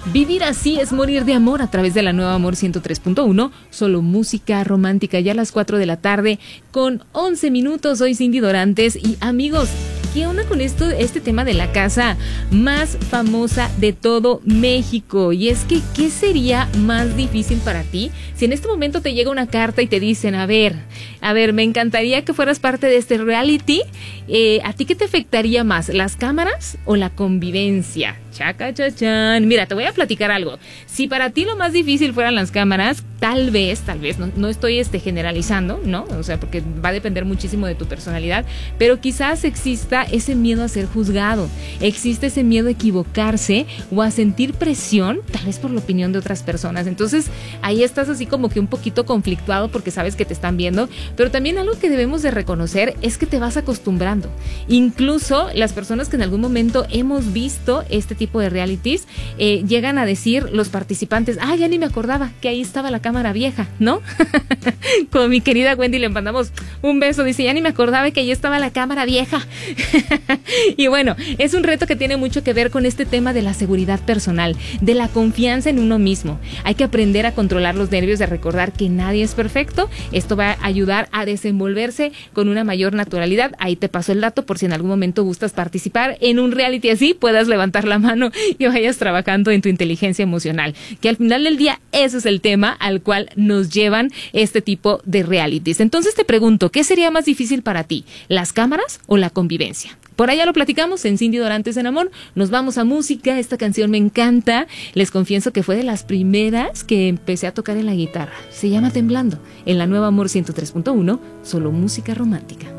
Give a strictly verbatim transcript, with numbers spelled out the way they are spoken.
Vivir así es morir de amor a través de la nueva Amor ciento tres punto uno, solo música romántica, ya a las cuatro de la tarde con once minutos. Soy Cindy Dorantes y amigos, ¿qué onda con esto, este tema de la casa más famosa de todo México? Y es que, ¿qué sería más difícil para ti si en este momento te llega una carta y te dicen, a ver, a ver, me encantaría que fueras parte de este reality? Eh, ¿A ti qué te afectaría más, las cámaras o la convivencia? Chaca, chachán. Mira, te voy a platicar algo. Si para ti lo más difícil fueran las cámaras, tal vez, tal vez, no, no estoy este, generalizando, ¿no? O sea, porque va a depender muchísimo de tu personalidad, pero quizás exista ese miedo a ser juzgado, existe ese miedo a equivocarse o a sentir presión, tal vez por la opinión de otras personas. Entonces, ahí estás así como que un poquito conflictuado porque sabes que te están viendo, pero también algo que debemos de reconocer es que te vas acostumbrando. Incluso las personas que en algún momento hemos visto este tipo de realities, eh, llegan a decir los participantes, ah, ya ni me acordaba que ahí estaba la cámara vieja, ¿no? Con mi querida Wendy le mandamos un beso, dice, ya ni me acordaba que ahí estaba la cámara vieja. Y bueno, es un reto que tiene mucho que ver con este tema de la seguridad personal, de la confianza en uno mismo. Hay que aprender a controlar los nervios, de recordar que nadie es perfecto. Esto va a ayudar a desenvolverse con una mayor naturalidad. Ahí te paso el dato por si en algún momento gustas participar en un reality así, puedas levantar la mano y vayas trabajando en tu inteligencia emocional, que al final del día ese es el tema al cual nos llevan este tipo de realities. Entonces te pregunto, ¿qué sería más difícil para ti, las cámaras o la convivencia? Por allá lo platicamos en Cindy Dorantes en Amor. Nos vamos a música. Esta canción me encanta. Les confieso que fue de las primeras que empecé a tocar en la guitarra. Se llama Temblando, en la nueva Amor ciento tres punto uno, solo música romántica.